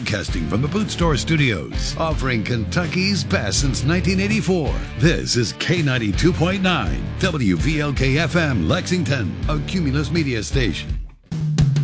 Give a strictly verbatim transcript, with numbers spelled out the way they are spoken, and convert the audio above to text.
broadcasting from the Boot Store Studios, offering Kentucky's best since nineteen eighty-four. This is K ninety-two point nine, W V L K F M, Lexington, a Cumulus Media station.